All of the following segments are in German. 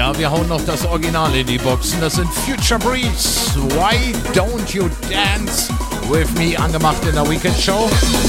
Ja, wir hauen noch das Original in die Boxen. Das sind Future Breeze. Why don't you dance with me? Angemacht in der Weekend Show.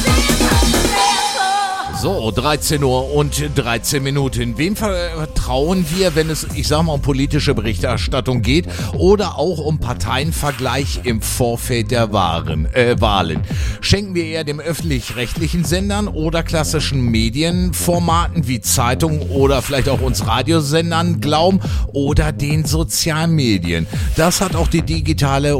So, 13 Uhr und 13 Minuten. Wem vertrauen wir, wenn es, ich sag mal, um politische Berichterstattung geht oder auch um Parteienvergleich im Vorfeld der Wahlen? Schenken wir eher dem öffentlich-rechtlichen Sendern oder klassischen Medienformaten wie Zeitungen oder vielleicht auch uns Radiosendern Glauben oder den Sozialmedien? Das hat auch die digitale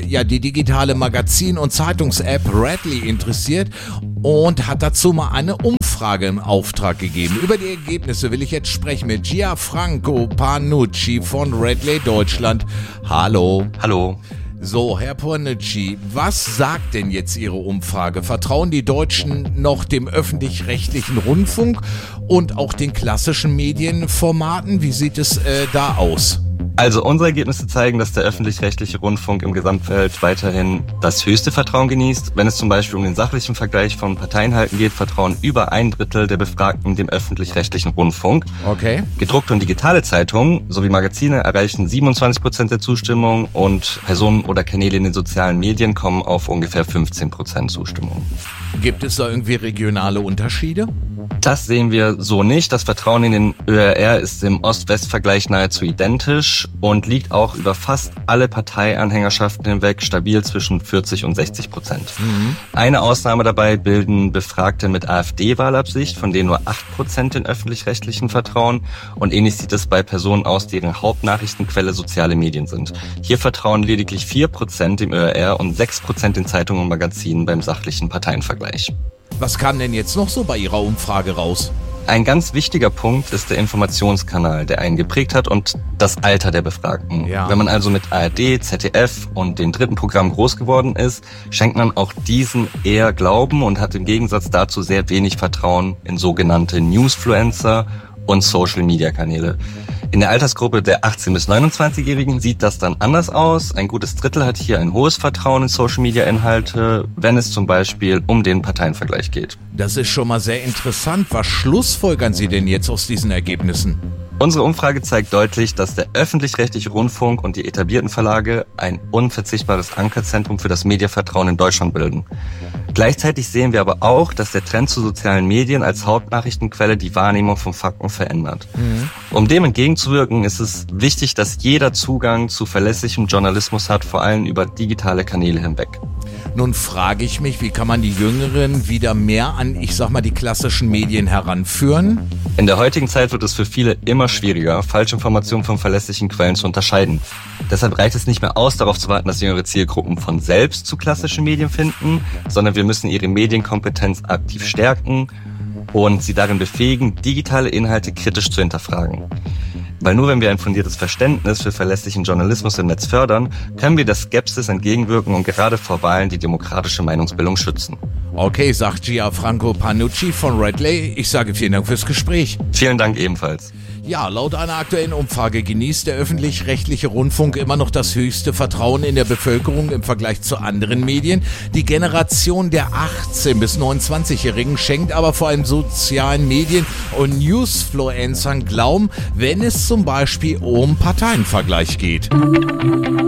Magazin- und Zeitungs-App Redly interessiert und hat dazu mal eine Umfrage im Auftrag gegeben. Über die Ergebnisse will ich jetzt sprechen mit Gianfranco Panucci von Redly Deutschland. Hallo. Hallo. So, Herr Panucci, was sagt denn jetzt Ihre Umfrage? Vertrauen die Deutschen noch dem öffentlich-rechtlichen Rundfunk und auch den klassischen Medienformaten? Wie sieht es da aus? Also unsere Ergebnisse zeigen, dass der öffentlich-rechtliche Rundfunk im Gesamtfeld weiterhin das höchste Vertrauen genießt. Wenn es zum Beispiel um den sachlichen Vergleich von Parteienhalten geht, vertrauen über 1/3 der Befragten dem öffentlich-rechtlichen Rundfunk. Okay. Gedruckte und digitale Zeitungen sowie Magazine erreichen 27% der Zustimmung und Personen oder Kanäle in den sozialen Medien kommen auf ungefähr 15% Zustimmung. Gibt es da irgendwie regionale Unterschiede? Das sehen wir so nicht. Das Vertrauen in den ÖRR ist im Ost-West-Vergleich nahezu identisch und liegt auch über fast alle Parteianhängerschaften hinweg stabil zwischen 40% und 60%. Eine Ausnahme dabei bilden Befragte mit AfD-Wahlabsicht, von denen nur 8% den öffentlich-rechtlichen vertrauen. Und ähnlich sieht es bei Personen aus, deren Hauptnachrichtenquelle soziale Medien sind. Hier vertrauen lediglich 4% dem ÖRR und 6% den Zeitungen und Magazinen beim sachlichen Parteienvergleich. Was kam denn jetzt noch so bei Ihrer Umfrage raus? Ein ganz wichtiger Punkt ist der Informationskanal, der einen geprägt hat und das Alter der Befragten. Ja. Wenn man also mit ARD, ZDF und den dritten Programmen groß geworden ist, schenkt man auch diesen eher Glauben und hat im Gegensatz dazu sehr wenig Vertrauen in sogenannte Newsfluencer und Social-Media-Kanäle. In der Altersgruppe der 18- bis 29-Jährigen sieht das dann anders aus. Ein gutes Drittel hat hier ein hohes Vertrauen in Social-Media-Inhalte, wenn es zum Beispiel um den Parteienvergleich geht. Das ist schon mal sehr interessant. Was schlussfolgern Sie denn jetzt aus diesen Ergebnissen? Unsere Umfrage zeigt deutlich, dass der öffentlich-rechtliche Rundfunk und die etablierten Verlage ein unverzichtbares Ankerzentrum für das Medienvertrauen in Deutschland bilden. Gleichzeitig sehen wir aber auch, dass der Trend zu sozialen Medien als Hauptnachrichtenquelle die Wahrnehmung von Fakten verändert. Um dem entgegenzuwirken, ist es wichtig, dass jeder Zugang zu verlässlichem Journalismus hat, vor allem über digitale Kanäle hinweg. Nun frage ich mich, wie kann man die Jüngeren wieder mehr an, ich sag mal, die klassischen Medien heranführen? In der heutigen Zeit wird es für viele immer schwieriger, Falschinformationen von verlässlichen Quellen zu unterscheiden. Deshalb reicht es nicht mehr aus, darauf zu warten, dass jüngere Zielgruppen von selbst zu klassischen Medien finden, sondern wir müssen ihre Medienkompetenz aktiv stärken und sie darin befähigen, digitale Inhalte kritisch zu hinterfragen. Weil nur wenn wir ein fundiertes Verständnis für verlässlichen Journalismus im Netz fördern, können wir der Skepsis entgegenwirken und gerade vor Wahlen die demokratische Meinungsbildung schützen. Okay, sagt Gianfranco Panucci von Redly. Ich sage vielen Dank fürs Gespräch. Vielen Dank ebenfalls. Ja, laut einer aktuellen Umfrage genießt der öffentlich-rechtliche Rundfunk immer noch das höchste Vertrauen in der Bevölkerung im Vergleich zu anderen Medien. Die Generation der 18- bis 29-Jährigen schenkt aber vor allem sozialen Medien und Newsfluencern Glauben, wenn es zum Beispiel um Parteienvergleich geht.